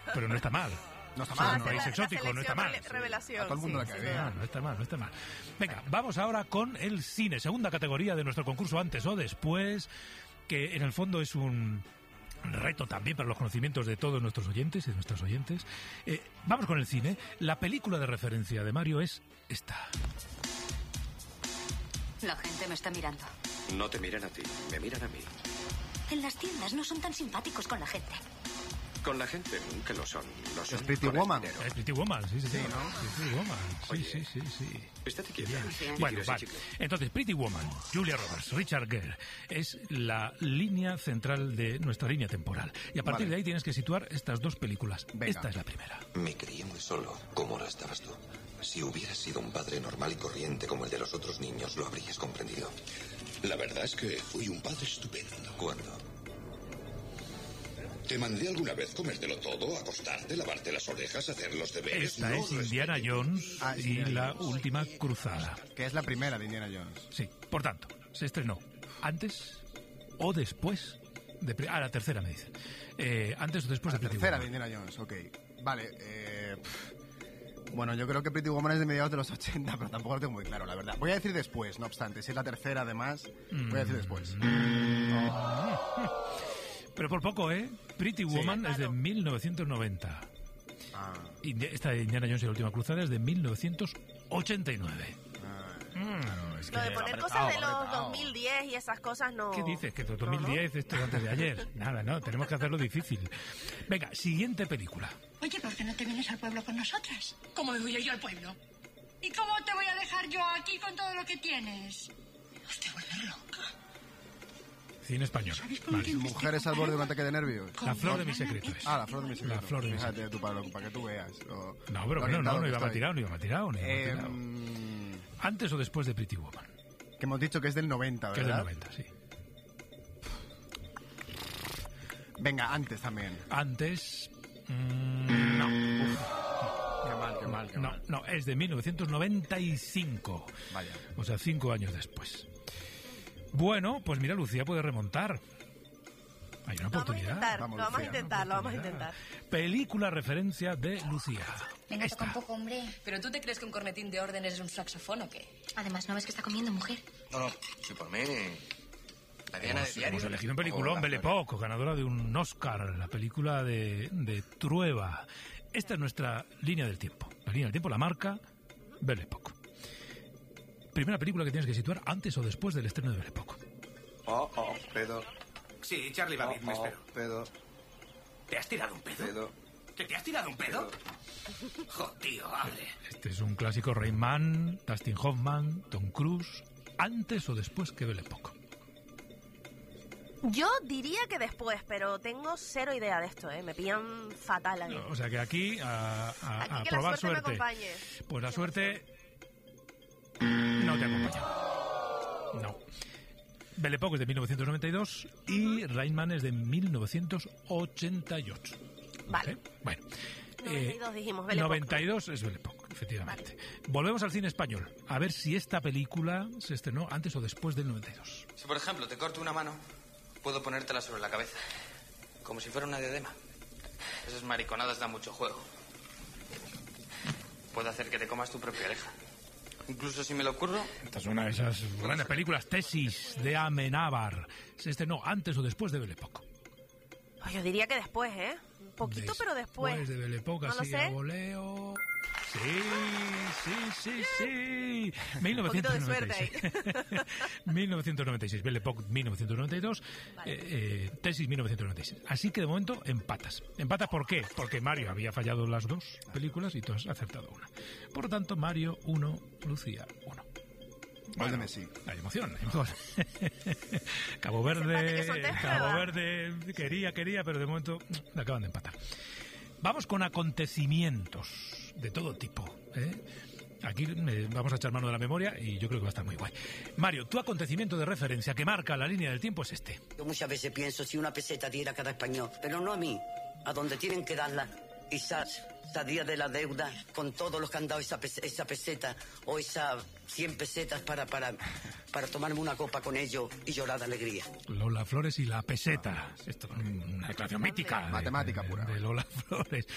pero no está mal. No está O sea, mal, un país exótico, no está mal. Revelación, A todo el mundo le cae bien. No está mal, no está mal. Venga, vamos ahora con el cine, segunda categoría de nuestro concurso Antes o Después, que en el fondo es un reto también para los conocimientos de todos nuestros oyentes y de nuestras oyentes. Vamos con el cine. La película de referencia de Mario es esta. La gente me está mirando. No te miran a ti, me miran a mí. En las tiendas no son tan simpáticos con la gente. Con la gente nunca lo son. Lo son Es Pretty con el Woman. dinero. Es Pretty Woman, sí, ¿no? Pretty Woman, Oye, sí. Estate quieta. Bien. ¿Qué Bueno, quieres, vale. chico? Entonces, Pretty Woman, Julia Roberts, Richard Gere, es la línea central de nuestra línea temporal. Y a partir Vale. de ahí tienes que situar estas dos películas. Venga. Esta es la primera. Me crié muy solo, como lo estabas tú. Si hubieras sido un padre normal y corriente como el de los otros niños, lo habrías comprendido. La verdad es que fui un padre estupendo. ¿Cuándo? Te mandé alguna vez comértelo todo, acostarte, lavarte las orejas, hacer los deberes. Esta no es Indiana respeté. Jones Ah, es y Indiana la Jones. última cruzada. Que es la primera de Indiana Jones. Sí, por tanto, se estrenó antes o después de... la tercera me dicen. Antes o después La de Pretty tercera de Woman. Indiana Jones, ok. Vale, bueno, yo creo que Pretty Woman es de mediados de los 80, pero tampoco lo tengo muy claro, la verdad. Voy a decir después, no obstante. Si es la tercera, además, voy a decir después. Pero por poco, ¿eh? Pretty Woman es de 1990. Ah, Esta de Indiana Jones y la última cruzada es de 1989. claro, es que Lo de poner apretado, cosas de los apretado. 2010 y esas cosas no... ¿Qué dices? Que 2010 esto es antes de ayer. Nada, no, tenemos que hacerlo difícil. Venga, siguiente película. Oye, ¿por qué no te vienes al pueblo con nosotras? ¿Cómo me voy a ir al pueblo? ¿Y cómo te voy a dejar yo aquí con todo lo que tienes? Te vuelves loca. Cine español. ¿Sabes con Vale. quién me Mujeres al borde de un ataque de nervios. La flor de mi secreto es. Ah, la flor de mi secreto. La flor de mi Fíjate secreto. tú, para que tú veas. No, pero bueno, no iba mal tirado, no iba mal tirado. Antes o después de Pretty Woman. Que hemos dicho que es del 90, Que es del ¿verdad? 90, sí. Venga, antes también. Antes... No. Qué mal. No, es de 1995. Vaya. O sea, 5 años después. Bueno, pues mira, Lucía puede remontar. Hay una oportunidad. Lo vamos a intentar. Película referencia de Lucía. Venga, Esta. toca un poco, hombre. ¿Pero tú te crees que un cornetín de órdenes es un saxofón o qué? Además, ¿no ves que está comiendo, mujer? No, si por mí... La Diana de diario. Hemos elegido en peliculón Belle Époque, ganadora de un Oscar, la película de Trueba. Esta es nuestra línea del tiempo. La línea del tiempo la marca Belle Époque. Primera película que tienes que situar antes o después del estreno de Belle Époque. Pedo. Sí, Charlie va bien, me espero. Pedo. ¿Te has tirado un pedo? Pedo. ¿Que te has tirado un pedo? Joder, tío, hable. Este es un clásico. Rayman, Dustin Hoffman, Tom Cruise. Antes o después que Belle Époque. Yo diría que después, pero tengo cero idea de esto, ¿eh? Me pillan fatal ahí. O sea que aquí a Aquí que probar la suerte me suerte. acompañe. Pues la suerte no te acompaña. No. Belle Époque es de 1992 y Rayman es de 1988. Vale. ¿Ok? Bueno. 92 dijimos, Belle Époque. 92 es Belle Époque, efectivamente. Volvemos al cine español. A ver si esta película se estrenó antes o después del 92. Si, por ejemplo, te corto una mano, puedo ponértela sobre la cabeza, como si fuera una diadema. Esas mariconadas dan mucho juego. Puedo hacer que te comas tu propia oreja. Incluso si me lo ocurro... Esta es una de esas grandes películas, Tesis, de Amenábar. Se estrenó antes o después de Belle Époque. Ay, yo diría que después, ¿eh? Un poquito, pero después. Después de Belle Époque, No lo así sé. a voleo. Sí. Un poquito de suerte 1996. 1996. Belle Époque 1992. Tesis 1996. Así que de momento empatas. ¿Empatas por qué? Porque Mario había fallado las dos películas y tú has acertado una. Por lo tanto, Mario 1, Lucía 1. Gol de Messi. Hay emoción. Cabo empate que son test Cabo prueba. Verde quería, pero de momento le acaban de empatar. Vamos con acontecimientos de todo tipo. Aquí vamos a echar mano de la memoria y yo creo que va a estar muy guay. Mario, tu acontecimiento de referencia que marca la línea del tiempo es este. Yo muchas veces pienso si una peseta diera a cada español, pero no a mí, a donde tienen que darla. Quizás salía de la deuda con todos los que han dado esa peseta o esas 100 pesetas para tomarme una copa con ellos y llorar de alegría. Lola Flores y la peseta. Esto es una declaración mítica. Matemática pura. De Lola Flores.